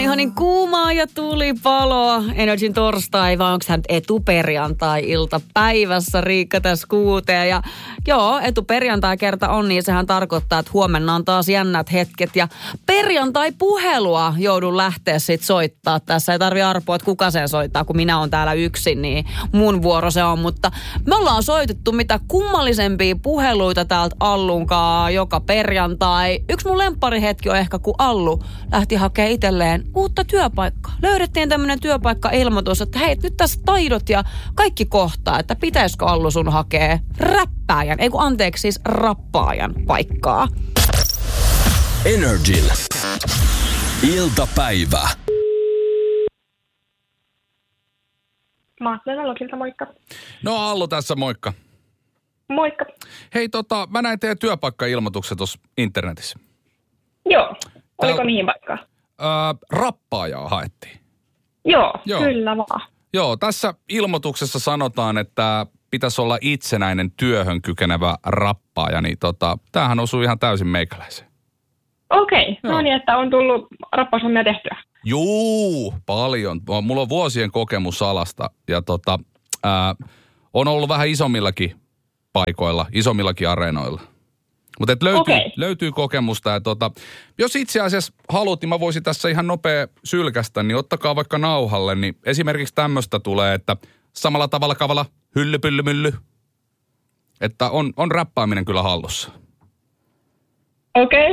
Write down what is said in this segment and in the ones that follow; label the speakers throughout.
Speaker 1: ihan niin kuumaa ja tulipaloa. Energyn torstai, vai onko hän etuperjantai-ilta päivässä? Riikka tässä kuutee. Ja joo, etuperjantai kerta on, niin sehän tarkoittaa, että huomenna on taas jännät hetket. Ja perjantai-puhelua joudun lähteä sit soittaa. Tässä ei tarvi arpoa, että kuka sen soittaa, kun minä on täällä yksin, niin mun vuoro se on. Mutta me ollaan soitettu mitä kummallisempia puheluita täältä Allunkaan joka perjantai. Yksi mun lempparihetki on ehkä, kun Allu lähti hakemaan itselleen uutta työpaikkaa. Löydettiin tämmöinen työpaikka-ilmoitus, että hei, nyt tässä taidot ja kaikki kohtaa, että pitäisikö Allu sun hakea räppääjän, siis rappaajan paikkaa.
Speaker 2: Energin iltapäivä.
Speaker 3: Maattelena Lokilta, moikka.
Speaker 4: No Allu tässä, moikka.
Speaker 3: Moikka.
Speaker 4: Hei mä näin teidän työpaikka-ilmoitukset tuossa internetissä.
Speaker 3: Joo. Oliko mihin paikkaan?
Speaker 4: Rappaajaa haettiin.
Speaker 3: Joo, kyllä vaan.
Speaker 4: Joo, tässä ilmoituksessa sanotaan, että pitäisi olla itsenäinen työhön kykenevä rappaaja, niin tämähän osuu ihan täysin meikäläiseen.
Speaker 3: Okei, no niin, että on tullut rappaushommia tehtyä.
Speaker 4: Juu, paljon. Mulla on vuosien kokemus alasta ja on ollut vähän isommillakin paikoilla, isommillakin areenoilla. Mutta löytyy kokemusta ja jos itse asiassa haluat, niin mä voisin tässä ihan nopea sylkästä, niin ottakaa vaikka nauhalle, niin esimerkiksi tämmöistä tulee, että samalla tavalla kavala hyllypyllymylly, että on räppääminen kyllä hallussa.
Speaker 3: Okei.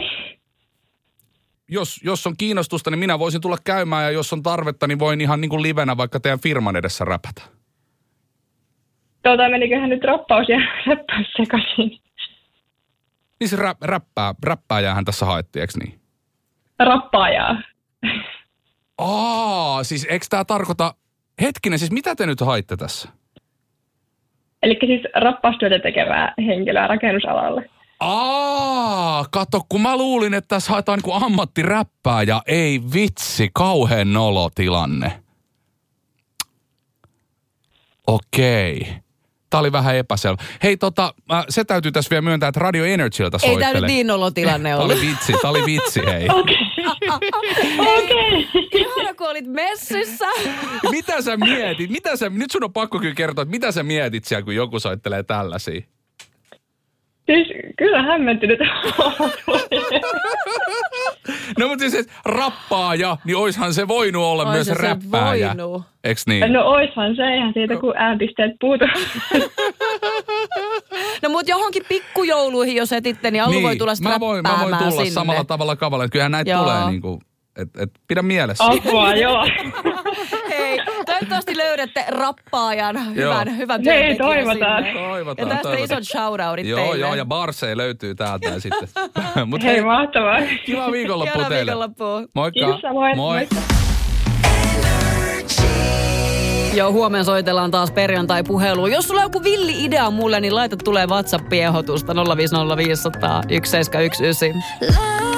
Speaker 4: Jos on kiinnostusta, niin minä voisin tulla käymään ja jos on tarvetta, niin voin ihan niin kuin livenä vaikka teidän firman edessä räpätä.
Speaker 3: Meniköhän nyt rappaus ja räppäys sekaisin?
Speaker 4: Niin se räppääjäähän tässä haettiin, eikö niin?
Speaker 3: Rappaajaa.
Speaker 4: Siis eikö tämä tarkoita... Hetkinen, siis mitä te nyt haitte tässä?
Speaker 3: Eli siis rappaustyötä tekevää henkilöä rakennusalalle.
Speaker 4: Kato, kun mä luulin, että tässä haetaan niin kuin ammattiräppääjä. Ei vitsi, kauhean nolotilanne. Okei. Tää oli vähän epäselvä. Hei, se täytyy tässä vielä myöntää, että Radio Energyltä soittelee.
Speaker 1: Ei tää nyt niin nolotilanne ollut.
Speaker 4: Tää oli vitsi, hei.
Speaker 3: Okei.
Speaker 1: Ihana, kun olit messissä.
Speaker 4: Mitä sä mietit? Nyt sun on pakko kyllä kertoa, että mitä sä mietit siellä, kun joku soittelee tällaisia?
Speaker 3: Siis kyllä hämmentynyt.
Speaker 4: No mutta siis rappaaja, niin oishan se voinut olla myös räppääjä. Eiks niin?
Speaker 3: No oishan se, eihän siitä kun äänpisteet puutu.
Speaker 1: No mut johonkin pikkujouluihin, jos etitte, niin Allu voi tulla sitten räppäämään
Speaker 4: mä voin tulla
Speaker 1: sinne.
Speaker 4: samalla tavalla kavalle. Kyllähän näitä tulee niinku, pidä mielessä.
Speaker 3: Apua, joo.
Speaker 1: Hei, toivottavasti löydätte rappaajan hyvän työntekijän
Speaker 3: Hei, toivotaan.
Speaker 1: Ja tästä isot shoutoutit teille.
Speaker 4: Joo, ja Barsei löytyy täältä ja sitten.
Speaker 3: Hei, mahtavaa.
Speaker 4: Kiva viikonloppu teille.
Speaker 1: Viikonloppua.
Speaker 4: Moikka.
Speaker 3: Kiitos, moi.
Speaker 1: Joo, huomenna soitellaan taas perjantai-puheluun. Jos sulla on joku villi-idea mulle, niin laita tulee WhatsApp-ehdotusta 050501719.